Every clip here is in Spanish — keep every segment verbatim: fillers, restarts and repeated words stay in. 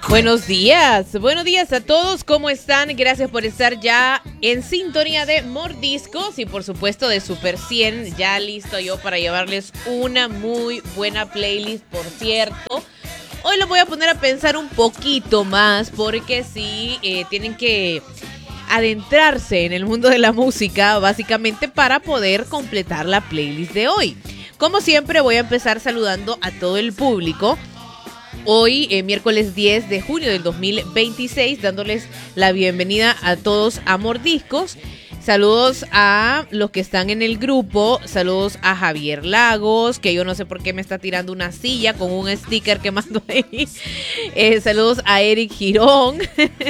Buenos días, buenos días a todos, ¿cómo están? Gracias por estar ya en sintonía de Mordiscos y por supuesto de Super cien, ya listo yo para llevarles una muy buena playlist, por cierto. Hoy lo voy a poner a pensar un poquito más porque sí, eh, tienen que adentrarse en el mundo de la música básicamente para poder completar la playlist de hoy. Como siempre voy a empezar saludando a todo el público. Hoy, eh, miércoles diez de junio del dos mil veintiséis, dándoles la bienvenida a todos a Mordiscos. Saludos a los que están en el grupo. Saludos a Javier Lagos, que yo no sé por qué me está tirando una silla con un sticker que mandó ahí. Eh, saludos a Eric Girón.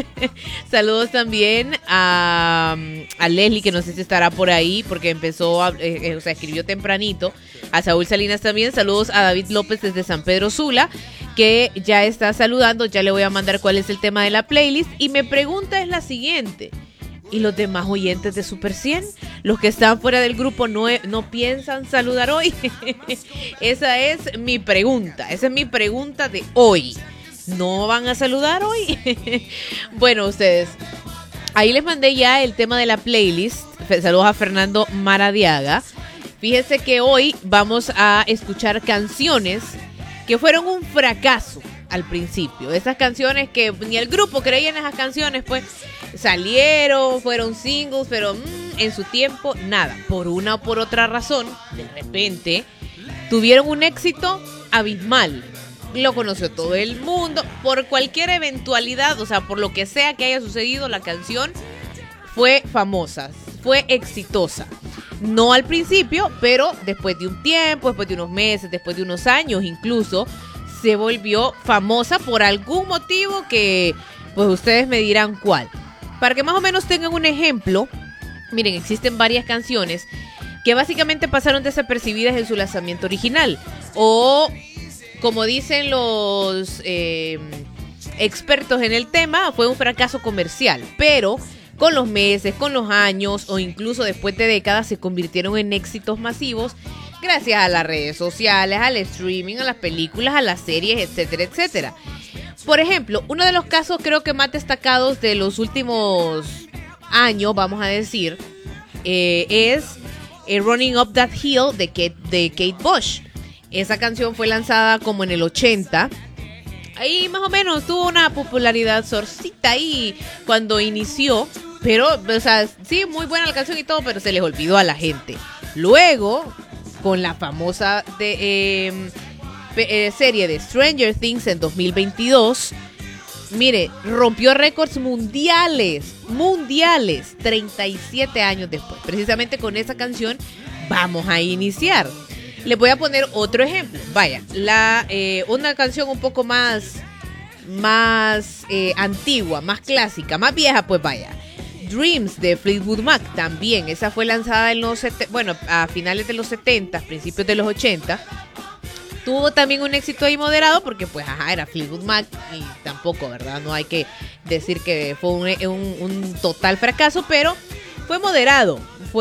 Saludos también a, a Leslie, que no sé si estará por ahí, porque empezó, a, eh, o sea, escribió tempranito. A Saúl Salinas también. Saludos a David López desde San Pedro Sula, que ya está saludando. Ya le voy a mandar cuál es el tema de la playlist. Y mi pregunta es la siguiente: ¿y los demás oyentes de Super cien? Los que están fuera del grupo no, no piensan saludar hoy. Esa es mi pregunta. Esa es mi pregunta de hoy. ¿No van a saludar hoy? Bueno, ustedes, ahí les mandé ya el tema de la playlist. Saludos a Fernando Maradiaga. Fíjense que hoy vamos a escuchar canciones que fueron un fracaso al principio. Esas canciones que ni el grupo creía en esas canciones, pues salieron, fueron singles, pero mmm, en su tiempo nada. Por una o por otra razón, de repente, tuvieron un éxito abismal. Lo conoció todo el mundo. Por cualquier eventualidad, o sea, por lo que sea que haya sucedido, la canción fue famosa, fue exitosa. No al principio, pero después de un tiempo, después de unos meses, después de unos años incluso, se volvió famosa por algún motivo que, pues ustedes me dirán cuál. Para que más o menos tengan un ejemplo, miren, existen varias canciones que básicamente pasaron desapercibidas en su lanzamiento original. O, como dicen los eh, expertos en el tema, fue un fracaso comercial, pero con los meses, con los años o incluso después de décadas se convirtieron en éxitos masivos gracias a las redes sociales, al streaming, a las películas, a las series, etcétera, etcétera. Por ejemplo, uno de los casos creo que más destacados de los últimos años, vamos a decir, eh, es eh, Running Up That Hill de Kate, de Kate Bush. Esa canción fue lanzada como en el ochenta. Ahí más o menos tuvo una popularidad sorcita ahí cuando inició. Pero, o sea, sí, muy buena la canción y todo, pero se les olvidó a la gente. Luego, con la famosa de, eh, eh, serie de Stranger Things en dos mil veintidós, mire, rompió récords mundiales, mundiales, treinta y siete años después. Precisamente con esa canción vamos a iniciar. Les voy a poner otro ejemplo. Vaya, la eh, una canción un poco más, más eh, antigua, más clásica, más vieja, pues vaya. Dreams de Fleetwood Mac también. Esa fue lanzada en los bueno, a finales de los setenta, principios de los ochenta. Tuvo también un éxito ahí moderado porque pues ajá, era Fleetwood Mac y tampoco, ¿verdad? No hay que decir que fue un, un, un total fracaso, pero fue moderado.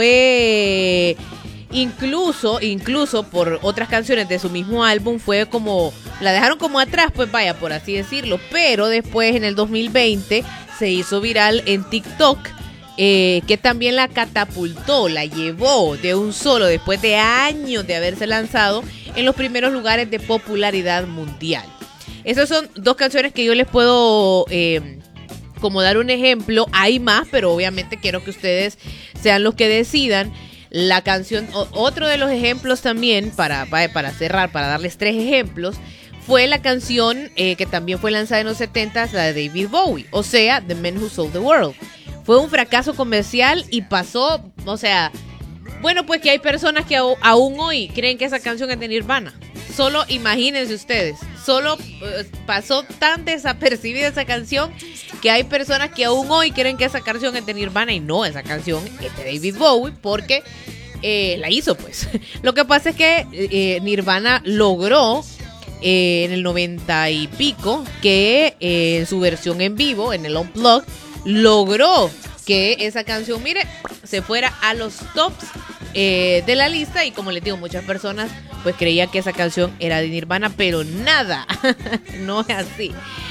Fue incluso, incluso por otras canciones de su mismo álbum, fue como, la dejaron como atrás, pues vaya, por así decirlo. Pero después en el dos mil veinte se hizo viral en TikTok, eh, que también la catapultó, la llevó de un solo, después de años de haberse lanzado, en los primeros lugares de popularidad mundial. Esas son dos canciones que yo les puedo eh, como dar un ejemplo. Hay más, pero obviamente quiero que ustedes sean los que decidan. La canción, otro de los ejemplos también, para, para cerrar, para darles tres ejemplos, fue la canción eh, que también fue lanzada en los setenta, la de David Bowie, o sea, The Man Who Sold the World. Fue un fracaso comercial y pasó, o sea, bueno, pues que hay personas que aún, aún hoy creen que esa canción es de Nirvana. Solo imagínense ustedes, solo eh, pasó tan desapercibida esa canción que hay personas que aún hoy creen que esa canción es de Nirvana y no, esa canción es de David Bowie porque eh, la hizo pues. Lo que pasa es que eh, Nirvana logró eh, en el noventa y pico que eh, en su versión en vivo, en el Unplugged, logró que esa canción, mire, se fuera a los tops eh, de la lista. Y como les digo, muchas personas pues creían que esa canción era de Nirvana, pero nada, no es así.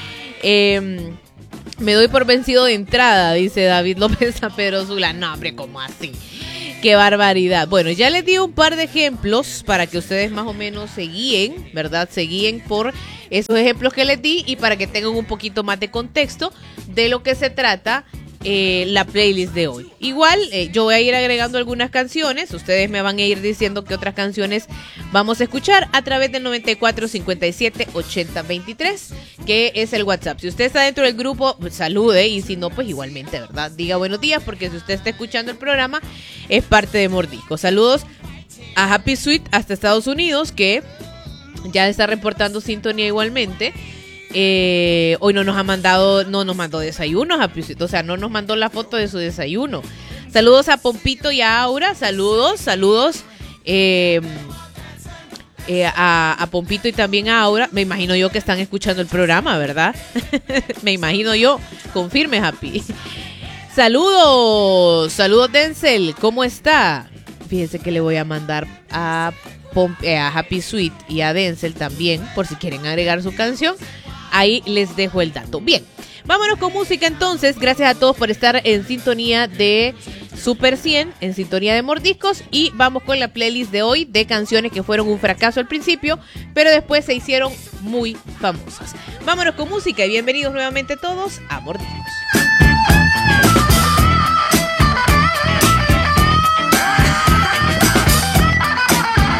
Eh, me doy por vencido de entrada, dice David López a Pedro Zula. No, hombre, ¿cómo así? ¡Qué barbaridad! Bueno, ya les di un par de ejemplos para que ustedes más o menos se guíen, ¿verdad? Se guíen por esos ejemplos que les di y para que tengan un poquito más de contexto de lo que se trata eh, la playlist de hoy. Igual, eh, yo voy a ir agregando algunas canciones. Ustedes me van a ir diciendo qué otras canciones vamos a escuchar a través del noventa y cuatro cincuenta y siete ochenta veintitrés, que es el WhatsApp. Si usted está dentro del grupo, pues, salude, y si no, pues igualmente, ¿verdad? Diga buenos días, porque si usted está escuchando el programa, es parte de Mordisco. Saludos a Happy Sweet hasta Estados Unidos, que ya está reportando sintonía igualmente. Eh, hoy no nos ha mandado, no nos mandó desayuno, Happy Sweet, o sea, no nos mandó la foto de su desayuno. Saludos a Pompito y a Aura, saludos, saludos. Eh, eh, a, a Pompito y también a Aura. Me imagino yo que están escuchando el programa, ¿verdad? Me imagino yo. Confirme, Happy. Saludos, saludos Denzel, ¿cómo está? Fíjense que le voy a mandar a, Pomp- eh, a Happy Sweet y a Denzel también, por si quieren agregar su canción. Ahí les dejo el dato. Bien, vámonos con música entonces. Gracias a todos por estar en sintonía de Super cien, en sintonía de Mordiscos. Y vamos con la playlist de hoy de canciones que fueron un fracaso al principio, pero después se hicieron muy famosas. Vámonos con música y bienvenidos nuevamente todos a Mordiscos.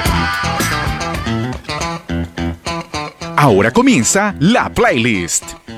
Ahora comienza la playlist.